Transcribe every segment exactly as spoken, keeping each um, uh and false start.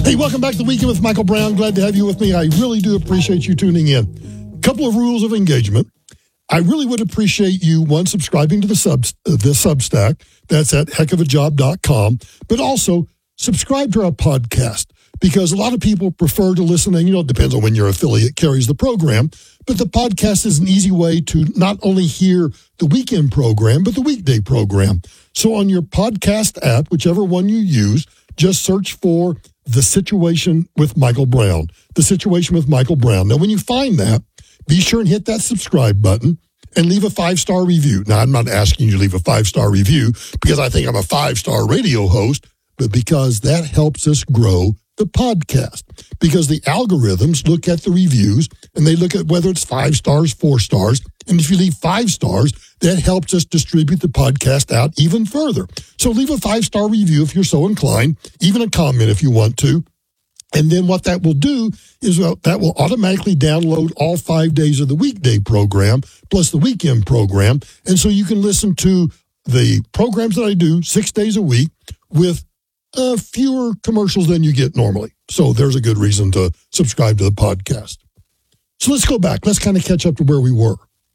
Hey, welcome back to the Weekend with Michael Brown. Glad to have you with me. I really do appreciate you tuning in. A couple of rules of engagement. I really would appreciate you, one, subscribing to the sub uh, the Substack. That's at heck of a job dot com. But also, subscribe to our podcast, because a lot of people prefer to listen, and, you know, it depends on when your affiliate carries the program. But the podcast is an easy way to not only hear the weekend program, but the weekday program. So on your podcast app, whichever one you use, just search for The Situation with Michael Brown. The Situation with Michael Brown. Now, when you find that, be sure and hit that subscribe button and leave a five-star review. Now, I'm not asking you to leave a five-star review because I think I'm a five-star radio host, but because that helps us grow the podcast. Because the algorithms look at the reviews and they look at whether it's five stars, four stars. And if you leave five stars, that helps us distribute the podcast out even further. So leave a five-star review if you're so inclined, even a comment if you want to. And then what that will do is well, that will automatically download all five days of the weekday program plus the weekend program. And so you can listen to the programs that I do six days a week with uh, fewer commercials than you get normally. So there's a good reason to subscribe to the podcast. So let's go back. Let's kind of catch up to where we were.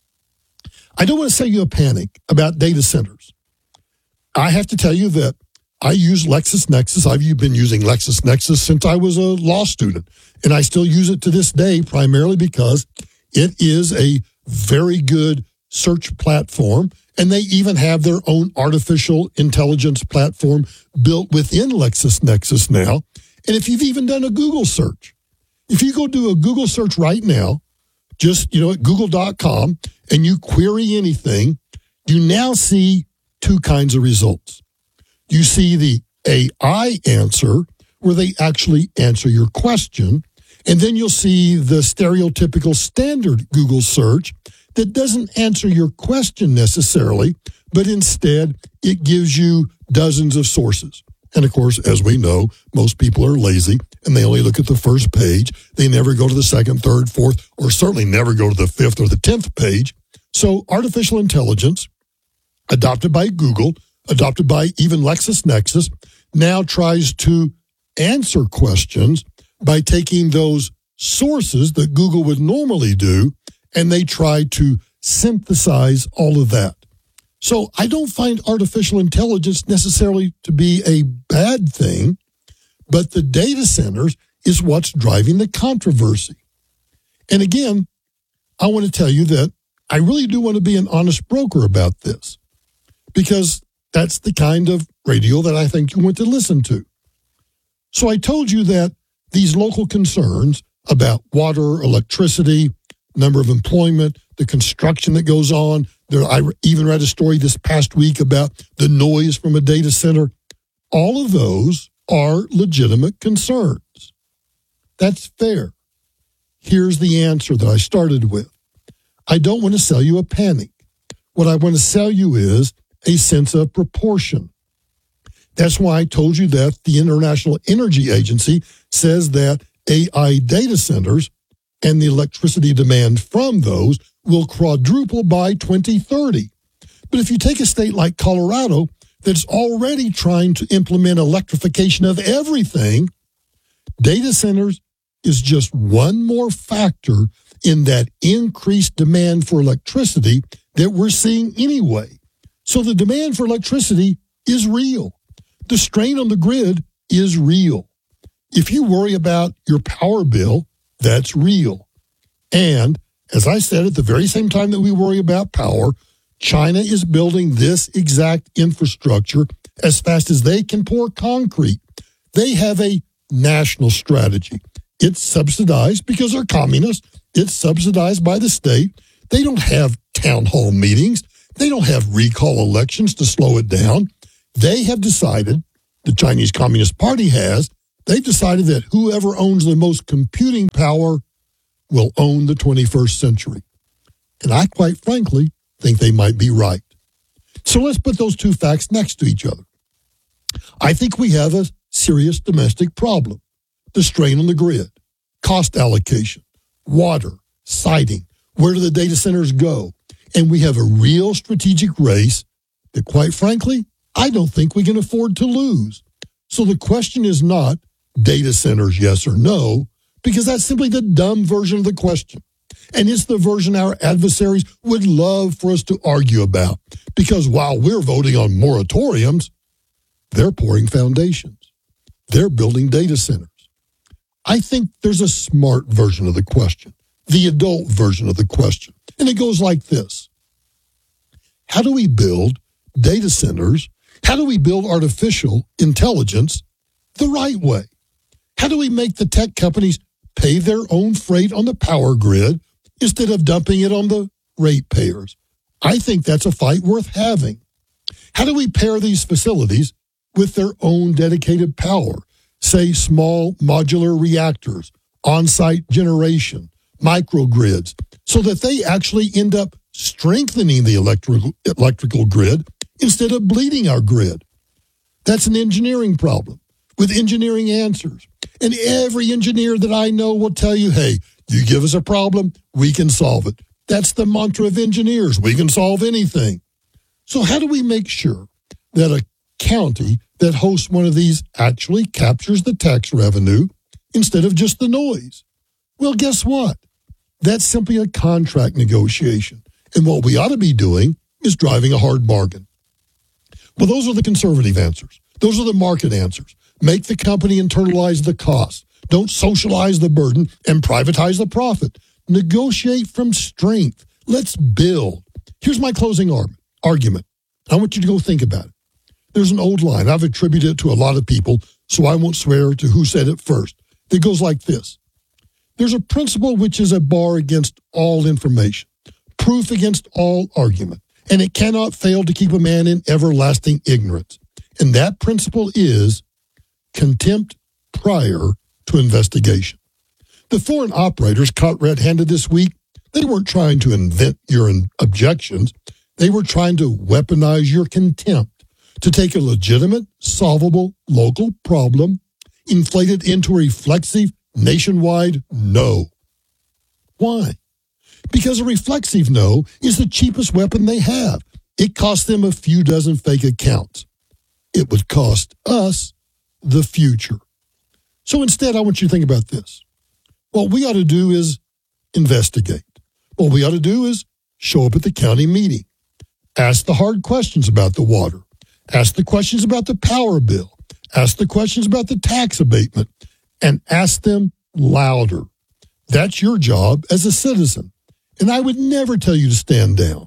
I don't want to sell you a panic about data centers. I have to tell you that I use LexisNexis. I've been using LexisNexis since I was a law student, and I still use it to this day, primarily because it is a very good search platform, and they even have their own artificial intelligence platform built within LexisNexis now. And if you've even done a Google search, if you go do a Google search right now, just, you know, at google dot com, and you query anything, you now see two kinds of results. You see the A I answer, where they actually answer your question, and then you'll see the stereotypical standard Google search that doesn't answer your question necessarily, but instead it gives you dozens of sources. And of course, as we know, most people are lazy and they only look at the first page. They never go to the second, third, fourth, or certainly never go to the fifth or the tenth page. So artificial intelligence, adopted by Google, adopted by even LexisNexis, now tries to answer questions by taking those sources that Google would normally do, and they try to synthesize all of that. So I don't find artificial intelligence necessarily to be a bad thing, but the data centers is what's driving the controversy. And again, I want to tell you that I really do want to be an honest broker about this, because that's the kind of radio that I think you want to listen to. So I told you that these local concerns about water, electricity, number of employment, the construction that goes on. There, I even read a story this past week about the noise from a data center. All of those are legitimate concerns. That's fair. Here's the answer that I started with. I don't want to sell you a panic. What I want to sell you is a sense of proportion. That's why I told you that the International Energy Agency says that A I data centers and the electricity demand from those will quadruple by twenty thirty. But if you take a state like Colorado that's already trying to implement electrification of everything, data centers is just one more factor in that increased demand for electricity that we're seeing anyway. So the demand for electricity is real. The strain on the grid is real. If you worry about your power bill, that's real. And as I said, at the very same time that we worry about power, China is building this exact infrastructure as fast as they can pour concrete. They have a national strategy. It's subsidized because they're communists. It's subsidized by the state. They don't have town hall meetings. They don't have recall elections to slow it down. They have decided, the Chinese Communist Party has, they've decided that whoever owns the most computing power will own the twenty-first century. And I, quite frankly, think they might be right. So let's put those two facts next to each other. I think we have a serious domestic problem. The strain on the grid, cost allocation, water, siting, where do the data centers go? And we have a real strategic race that, quite frankly, I don't think we can afford to lose. So the question is not, data centers, yes or no, because that's simply the dumb version of the question. And it's the version our adversaries would love for us to argue about, because while we're voting on moratoriums, they're pouring foundations. They're building data centers. I think there's a smart version of the question, the adult version of the question. And it goes like this. How do we build data centers? How do we build artificial intelligence the right way? How do we make the tech companies pay their own freight on the power grid instead of dumping it on the ratepayers? I think that's a fight worth having. How do we pair these facilities with their own dedicated power, say small modular reactors, on-site generation, microgrids, so that they actually end up strengthening the electrical, electrical grid instead of bleeding our grid? That's an engineering problem with engineering answers. And every engineer that I know will tell you, hey, you give us a problem, we can solve it. That's the mantra of engineers. We can solve anything. So how do we make sure that a county that hosts one of these actually captures the tax revenue instead of just the noise? Well, guess what? That's simply a contract negotiation. And what we ought to be doing is driving a hard bargain. Well, those are the conservative answers. Those are the market answers. Make the company internalize the cost. Don't socialize the burden and privatize the profit. Negotiate from strength. Let's build. Here's my closing ar- argument. I want you to go think about it. There's an old line. I've attributed it to a lot of people, so I won't swear to who said it first. It goes like this. There's a principle which is a bar against all information, proof against all argument, and it cannot fail to keep a man in everlasting ignorance. And that principle is contempt prior to investigation. The foreign operators caught red-handed this week, they weren't trying to invent your objections. They were trying to weaponize your contempt, to take a legitimate, solvable local problem, inflate it into a reflexive, nationwide no. Why? Because a reflexive no is the cheapest weapon they have. It costs them a few dozen fake accounts. It would cost us the future. So instead, I want you to think about this. What we ought to do is investigate. What we ought to do is show up at the county meeting. Ask the hard questions about the water. Ask the questions about the power bill. Ask the questions about the tax abatement. And ask them louder. That's your job as a citizen. And I would never tell you to stand down.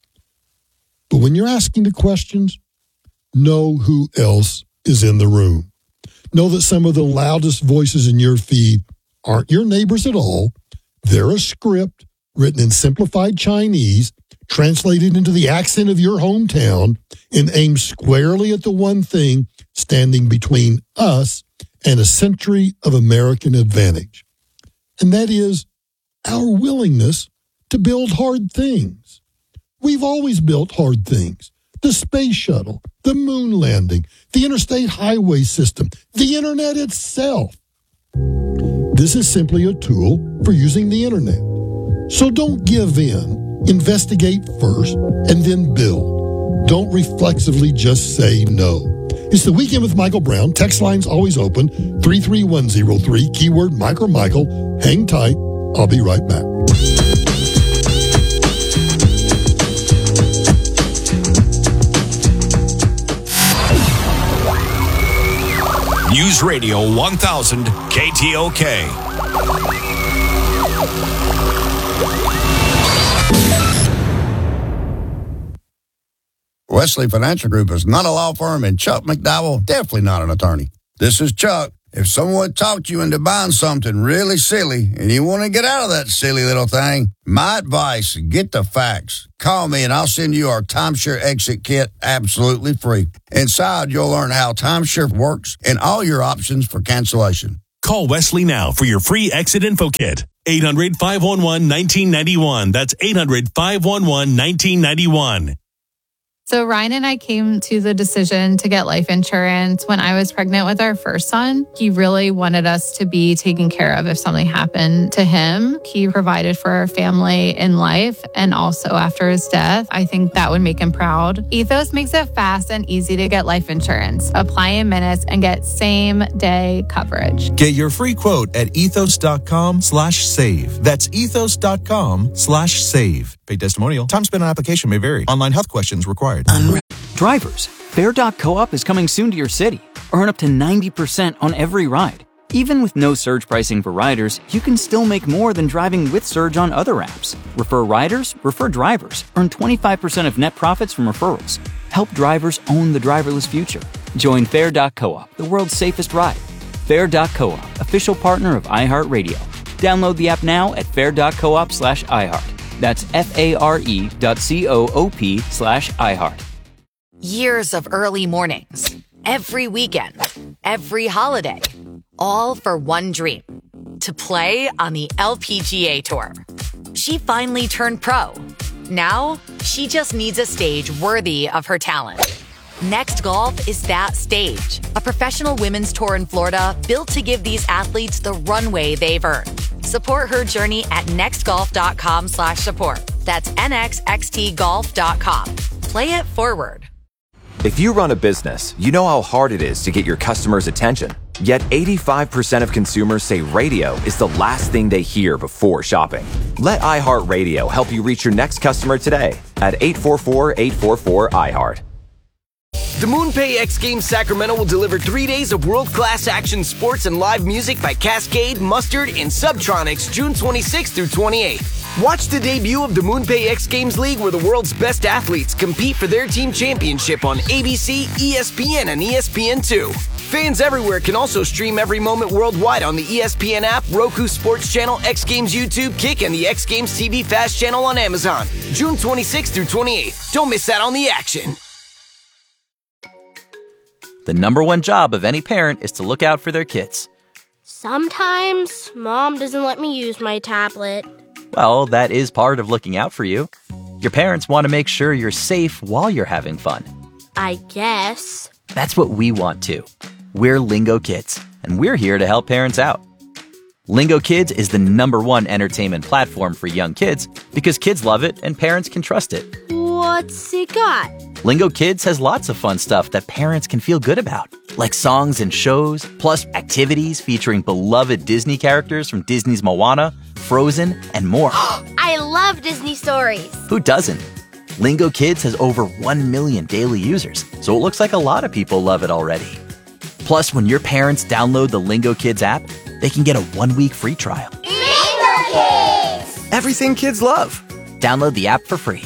But when you're asking the questions, know who else is in the room. Know that some of the loudest voices in your feed aren't your neighbors at all. They're a script written in simplified Chinese, translated into the accent of your hometown, and aimed squarely at the one thing standing between us and a century of American advantage. And that is our willingness to build hard things. We've always built hard things. The space shuttle, the moon landing, the interstate highway system, the internet itself. This is simply a tool for using the internet. So don't give in. Investigate first and then build. Don't reflexively just say no. It's the Weekend with Michael Brown. Text line's always open. three three one zero three, keyword Micro Michael. Hang tight. I'll be right back. News Radio one thousand K T O K. Wesley Financial Group is not a law firm, and Chuck McDowell, definitely not an attorney. This is Chuck. If someone talked you into buying something really silly and you want to get out of that silly little thing, my advice, get the facts. Call me and I'll send you our Timeshare Exit Kit absolutely free. Inside, you'll learn how timeshare works and all your options for cancellation. Call Wesley now for your free Exit Info Kit. eight hundred, five one one, one nine nine one. That's eight hundred, five one one, one nine nine one. So Ryan and I came to the decision to get life insurance when I was pregnant with our first son. He really wanted us to be taken care of if something happened to him. He provided for our family in life and also after his death. I think that would make him proud. Ethos makes it fast and easy to get life insurance. Apply in minutes and get same day coverage. Get your free quote at ethos.com slash save. That's ethos.com slash save. Paid testimonial. Time spent on application may vary. Online health questions required. Drivers, Fair dot co-op is coming soon to your city. Earn up to ninety percent on every ride. Even with no surge pricing for riders, you can still make more than driving with Surge on other apps. Refer riders, refer drivers. Earn twenty-five percent of net profits from referrals. Help drivers own the driverless future. Join Fair dot co-op, the world's safest ride. Fair dot co-op, official partner of iHeartRadio. Download the app now at fair.coop slash iHeart. That's F-A-R-E dot C-O-O-P slash iHeart. Years of early mornings, every weekend, every holiday, all for one dream, to play on the L P G A Tour. She finally turned pro. Now, she just needs a stage worthy of her talent. Next Golf is that stage, a professional women's tour in Florida built to give these athletes the runway they've earned. Support her journey at nextgolf.com slash support. That's N X X T golf dot com. Play it forward. If you run a business, you know how hard it is to get your customers' attention. Yet eighty-five percent of consumers say radio is the last thing they hear before shopping. Let iHeartRadio help you reach your next customer today at eight four four, eight four four, I heart. The MoonPay X Games Sacramento will deliver three days of world-class action sports and live music by Cascade, Mustard, and Subtronics June twenty-sixth through twenty-eighth. Watch the debut of the MoonPay X Games League where the world's best athletes compete for their team championship on A B C, E S P N, and E S P N two. Fans everywhere can also stream every moment worldwide on the E S P N app, Roku Sports Channel, X Games YouTube, Kick, and the X Games T V Fast Channel on Amazon. June twenty-sixth through twenty-eighth. Don't miss out on the action. The number one job of any parent is to look out for their kids. Sometimes Mom doesn't let me use my tablet. Well, that is part of looking out for you. Your parents want to make sure you're safe while you're having fun. I guess. That's what we want too. We're Lingo Kids, and we're here to help parents out. Lingo Kids is the number one entertainment platform for young kids because kids love it and parents can trust it. What's it got? Lingo Kids has lots of fun stuff that parents can feel good about, like songs and shows, plus activities featuring beloved Disney characters from Disney's Moana, Frozen, and more. I love Disney stories. Who doesn't? Lingo Kids has over one million daily users, so it looks like a lot of people love it already. Plus, when your parents download the Lingo Kids app, they can get a one-week free trial. Lingo Kids! Everything kids love. Download the app for free.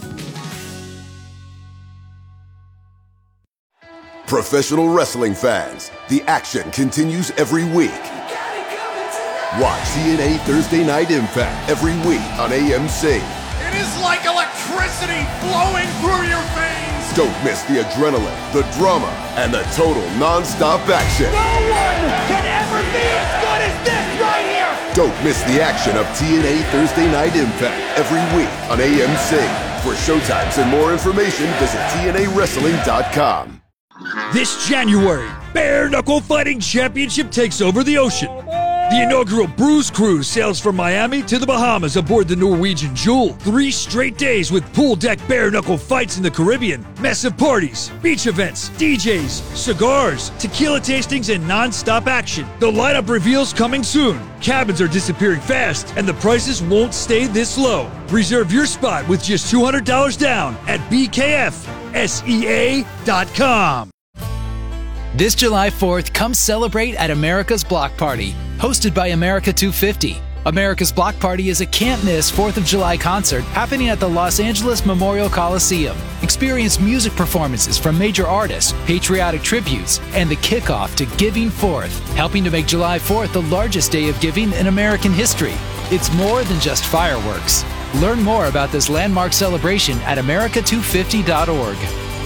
Professional wrestling fans, the action continues every week. Watch T N A Thursday Night Impact every week on A M C. It is like electricity flowing through your veins. Don't miss the adrenaline, the drama, and the total non-stop action. No one can ever be as good as this right here. Don't miss the action of T N A Thursday Night Impact every week on A M C. For showtimes and more information, visit T N A wrestling dot com. This January, Bare Knuckle Fighting Championship takes over the ocean. The inaugural Bruise Cruise sails from Miami to the Bahamas aboard the Norwegian Jewel. Three straight days with pool deck bare knuckle fights in the Caribbean, massive parties, beach events, D Js, cigars, tequila tastings, and non-stop action. The lineup reveals coming soon. Cabins are disappearing fast, and the prices won't stay this low. Reserve your spot with just two hundred dollars down at B K F S E A dot com. This July fourth, come celebrate at America's Block Party, hosted by America two fifty. America's Block Party is a can't-miss fourth of July concert happening at the Los Angeles Memorial Coliseum. Experience music performances from major artists, patriotic tributes, and the kickoff to Giving Fourth, helping to make July fourth the largest day of giving in American history. It's more than just fireworks. Learn more about this landmark celebration at America two fifty dot org.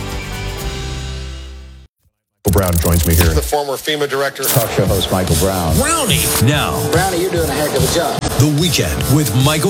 Brown joins me here. The former FEMA director. Talk show host Michael Brown. Brownie. Now. Brownie, you're doing a heck of a job. The Weekend with Michael